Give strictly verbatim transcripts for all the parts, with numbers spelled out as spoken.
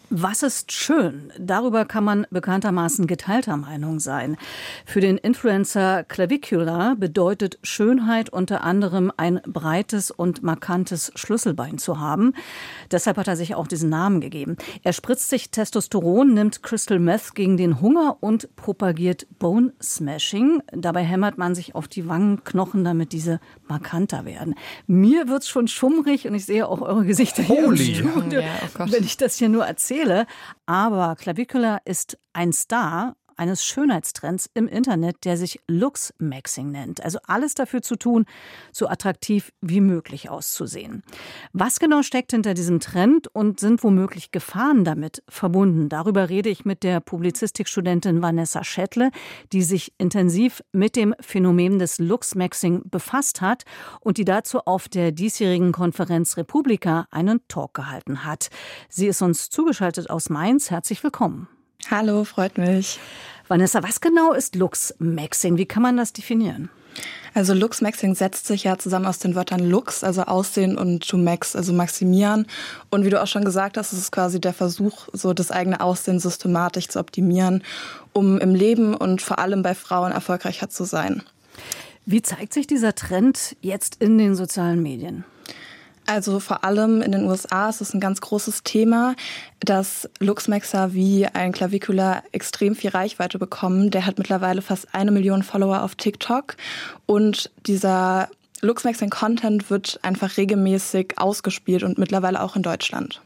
Was ist schön? Darüber kann man bekanntermaßen geteilter Meinung sein. Für den Influencer Clavicula bedeutet Schönheit unter anderem ein breites und markantes Schlüsselbein zu haben. Deshalb hat er sich auch diesen Namen gegeben. Er spritzt sich Testosteron, nimmt Crystal Meth gegen den Hunger und propagiert Bone Smashing. Dabei hämmert man sich auf die Wangenknochen, damit diese markanter werden. Mir wird's schon schummrig und ich sehe auch eure Gesichter hier im Studio, ja, oh wenn ich das hier nur erzähle. Aber Clavicula ist ein Star eines Schönheitstrends im Internet, der sich Looks-Maxing nennt. Also alles dafür zu tun, so attraktiv wie möglich auszusehen. Was genau steckt hinter diesem Trend und sind womöglich Gefahren damit verbunden? Darüber rede ich mit der Publizistikstudentin Vanessa Schädle, die sich intensiv mit dem Phänomen des Looks-Maxing befasst hat und die dazu auf der diesjährigen Konferenz Republika einen Talk gehalten hat. Sie ist uns zugeschaltet aus Mainz. Herzlich willkommen. Hallo, freut mich. Vanessa, was genau ist Looks-Maxing? Wie kann man das definieren? Also Looks-Maxing setzt sich ja zusammen aus den Wörtern Looks, also Aussehen, und to max, also maximieren. Und wie du auch schon gesagt hast, ist es quasi der Versuch, so das eigene Aussehen systematisch zu optimieren, um im Leben und vor allem bei Frauen erfolgreicher zu sein. Wie zeigt sich dieser Trend jetzt in den sozialen Medien? Also vor allem in den U S A ist es ein ganz großes Thema, dass Looksmaxer wie ein Clavicula extrem viel Reichweite bekommen. Der hat mittlerweile fast eine Million Follower auf TikTok und dieser Looksmaxing-Content wird einfach regelmäßig ausgespielt und mittlerweile auch in Deutschland.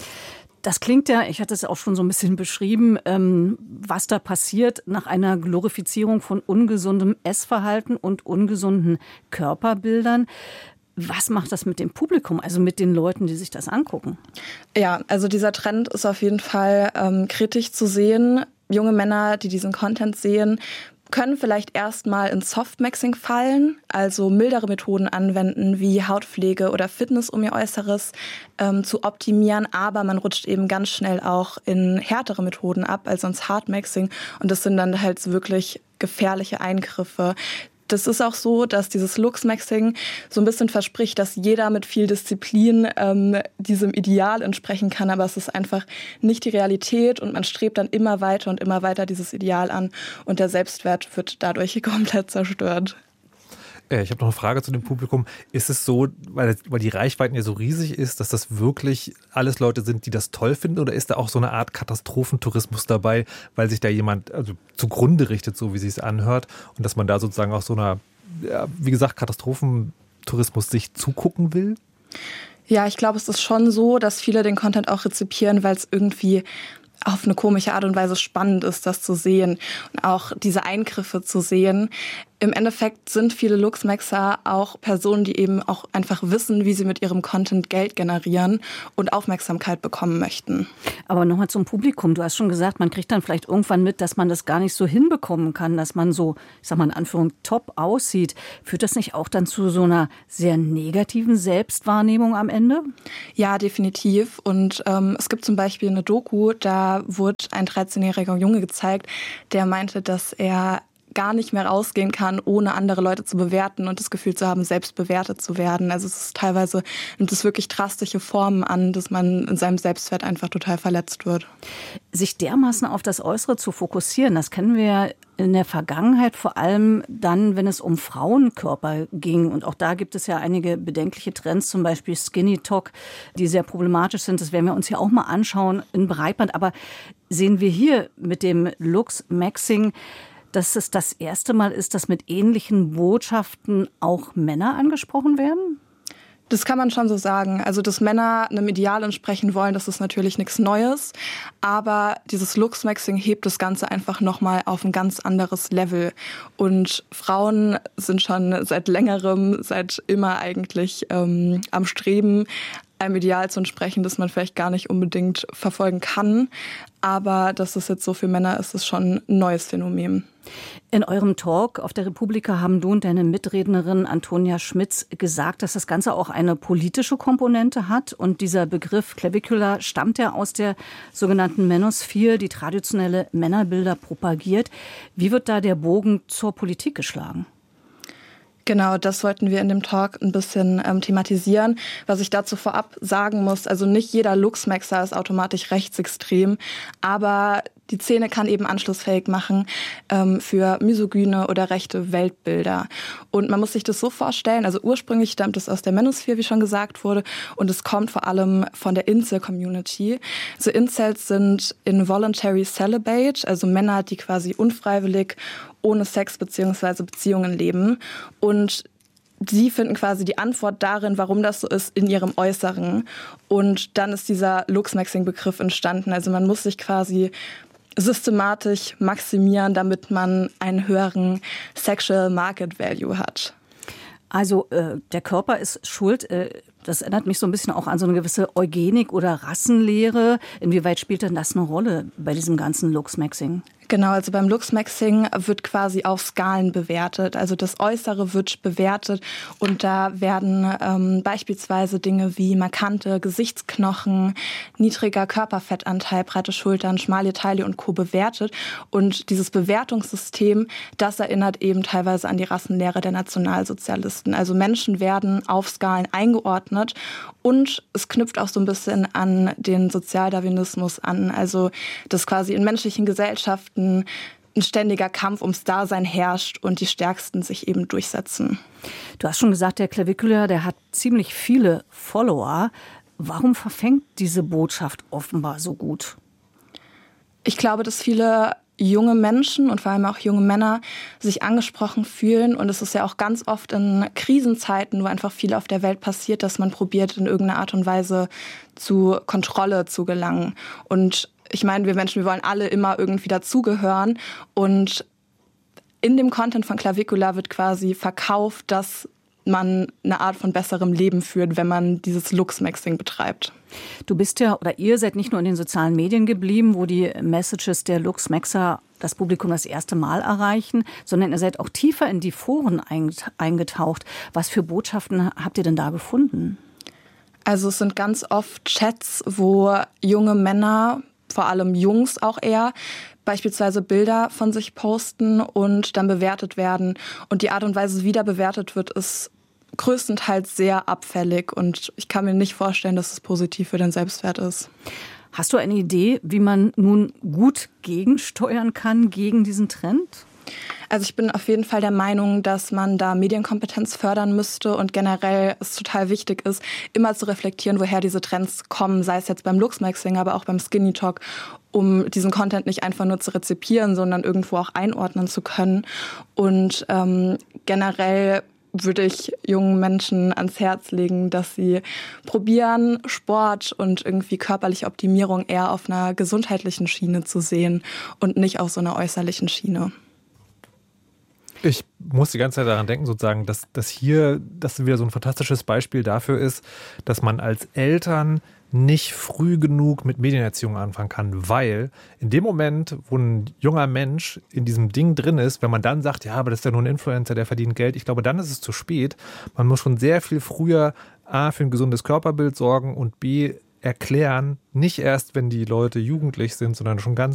Das klingt ja, ich hatte es auch schon so ein bisschen beschrieben, ähm, was da passiert nach einer Glorifizierung von ungesundem Essverhalten und ungesunden Körperbildern. Was macht das mit dem Publikum, also mit den Leuten, die sich das angucken? Ja, also dieser Trend ist auf jeden Fall ähm, kritisch zu sehen. Junge Männer, die diesen Content sehen, können vielleicht erstmal in Softmaxing fallen, also mildere Methoden anwenden wie Hautpflege oder Fitness, um ihr Äußeres ähm, zu optimieren. Aber man rutscht eben ganz schnell auch in härtere Methoden ab, also ins Hardmaxing. Und das sind dann halt wirklich gefährliche Eingriffe. Das ist auch so, dass dieses Looks-Maxing so ein bisschen verspricht, dass jeder mit viel Disziplin ähm, diesem Ideal entsprechen kann. Aber es ist einfach nicht die Realität und man strebt dann immer weiter und immer weiter dieses Ideal an. Und der Selbstwert wird dadurch komplett zerstört. Ich habe noch eine Frage zu dem Publikum. Ist es so, weil, weil die Reichweiten ja so riesig ist, dass das wirklich alles Leute sind, die das toll finden? Oder ist da auch so eine Art Katastrophentourismus dabei, weil sich da jemand also zugrunde richtet, so wie sie es anhört? Und dass man da sozusagen auch so einer, ja, wie gesagt, Katastrophentourismus sich zugucken will? Ja, ich glaube, es ist schon so, dass viele den Content auch rezipieren, weil es irgendwie auf eine komische Art und Weise spannend ist, das zu sehen und auch diese Eingriffe zu sehen. Im Endeffekt sind viele Looksmaxer auch Personen, die eben auch einfach wissen, wie sie mit ihrem Content Geld generieren und Aufmerksamkeit bekommen möchten. Aber nochmal zum Publikum. Du hast schon gesagt, man kriegt dann vielleicht irgendwann mit, dass man das gar nicht so hinbekommen kann, dass man so, ich sag mal in Anführung, top aussieht. Führt das nicht auch dann zu so einer sehr negativen Selbstwahrnehmung am Ende? Ja, definitiv. Und ähm, es gibt zum Beispiel eine Doku, da wurde ein dreizehnjähriger Junge gezeigt, der meinte, dass er gar nicht mehr rausgehen kann, ohne andere Leute zu bewerten und das Gefühl zu haben, selbst bewertet zu werden. Also es ist teilweise, nimmt es wirklich drastische Formen an, dass man in seinem Selbstwert einfach total verletzt wird. Sich dermaßen auf das Äußere zu fokussieren, das kennen wir ja in der Vergangenheit, vor allem dann, wenn es um Frauenkörper ging. Und auch da gibt es ja einige bedenkliche Trends, zum Beispiel Skinny Talk, die sehr problematisch sind. Das werden wir uns ja auch mal anschauen in Breitband. Aber sehen wir hier mit dem Looks-Maxing, dass es das erste Mal ist, dass mit ähnlichen Botschaften auch Männer angesprochen werden? Das kann man schon so sagen. Also, dass Männer einem Ideal entsprechen wollen, das ist natürlich nichts Neues. Aber dieses Looks-Maxing hebt das Ganze einfach nochmal auf ein ganz anderes Level. Und Frauen sind schon seit längerem, seit immer eigentlich ähm, am Streben, einem Ideal zu entsprechen, das man vielleicht gar nicht unbedingt verfolgen kann. Aber dass es jetzt so für Männer ist, ist schon ein neues Phänomen. In eurem Talk auf der Republika haben du und deine Mitrednerin Antonia Schmitz gesagt, dass das Ganze auch eine politische Komponente hat. Und dieser Begriff Clavicula stammt ja aus der sogenannten Manosphere, die traditionelle Männerbilder propagiert. Wie wird da der Bogen zur Politik geschlagen? Genau, das wollten wir in dem Talk ein bisschen ähm, thematisieren. Was ich dazu vorab sagen muss, also nicht jeder Luxmaxer ist automatisch rechtsextrem, aber die Szene kann eben anschlussfähig machen ähm, für misogyne oder rechte Weltbilder. Und man muss sich das so vorstellen, also ursprünglich stammt es aus der Manosphere, wie schon gesagt wurde, und es kommt vor allem von der Incel-Community. So Incels sind involuntary celibate, also Männer, die quasi unfreiwillig ohne Sex bzw. Beziehungen leben. Und sie finden quasi die Antwort darin, warum das so ist, in ihrem Äußeren. Und dann ist dieser Luxmaxing-Begriff entstanden. Also man muss sich quasi systematisch maximieren, damit man einen höheren Sexual Market Value hat. Also äh, der Körper ist schuld. Äh, das erinnert mich so ein bisschen auch an so eine gewisse Eugenik oder Rassenlehre. Inwieweit spielt denn das eine Rolle bei diesem ganzen Luxmaxing? Genau, also beim Luxmaxing wird quasi auf Skalen bewertet. Also das Äußere wird bewertet und da werden ähm, beispielsweise Dinge wie markante Gesichtsknochen, niedriger Körperfettanteil, breite Schultern, schmale Taille und Co. bewertet. Und dieses Bewertungssystem, das erinnert eben teilweise an die Rassenlehre der Nationalsozialisten. Also Menschen werden auf Skalen eingeordnet und es knüpft auch so ein bisschen an den Sozialdarwinismus an. Also dass quasi in menschlichen Gesellschaften ein ständiger Kampf ums Dasein herrscht und die Stärksten sich eben durchsetzen. Du hast schon gesagt, der Clavicula, der hat ziemlich viele Follower. Warum verfängt diese Botschaft offenbar so gut? Ich glaube, dass viele junge Menschen und vor allem auch junge Männer sich angesprochen fühlen. Und es ist ja auch ganz oft in Krisenzeiten, wo einfach viel auf der Welt passiert, dass man probiert, in irgendeiner Art und Weise zu Kontrolle zu gelangen. Und ich meine, wir Menschen, wir wollen alle immer irgendwie dazugehören. Und in dem Content von Clavicula wird quasi verkauft, dass man eine Art von besserem Leben führt, wenn man dieses Luxmaxing betreibt. Du bist ja, oder ihr seid nicht nur in den sozialen Medien geblieben, wo die Messages der Luxmaxer das Publikum das erste Mal erreichen, sondern ihr seid auch tiefer in die Foren eingetaucht. Was für Botschaften habt ihr denn da gefunden? Also es sind ganz oft Chats, wo junge Männer, vor allem Jungs auch eher, beispielsweise Bilder von sich posten und dann bewertet werden. Und die Art und Weise, wie da bewertet wird, ist größtenteils sehr abfällig. Und ich kann mir nicht vorstellen, dass es positiv für den Selbstwert ist. Hast du eine Idee, wie man nun gut gegensteuern kann gegen diesen Trend? Also ich bin auf jeden Fall der Meinung, dass man da Medienkompetenz fördern müsste und generell es total wichtig ist, immer zu reflektieren, woher diese Trends kommen, sei es jetzt beim Luxmaxing, aber auch beim Skinny Talk, um diesen Content nicht einfach nur zu rezipieren, sondern irgendwo auch einordnen zu können. Und ähm, generell würde ich jungen Menschen ans Herz legen, dass sie probieren, Sport und irgendwie körperliche Optimierung eher auf einer gesundheitlichen Schiene zu sehen und nicht auf so einer äußerlichen Schiene. Ich muss die ganze Zeit daran denken, sozusagen, dass, dass hier das wieder so ein fantastisches Beispiel dafür ist, dass man als Eltern nicht früh genug mit Medienerziehung anfangen kann, weil in dem Moment, wo ein junger Mensch in diesem Ding drin ist, wenn man dann sagt, ja, aber das ist ja nur ein Influencer, der verdient Geld, ich glaube, dann ist es zu spät. Man muss schon sehr viel früher A, für ein gesundes Körperbild sorgen und B, erklären, nicht erst, wenn die Leute jugendlich sind, sondern schon ganz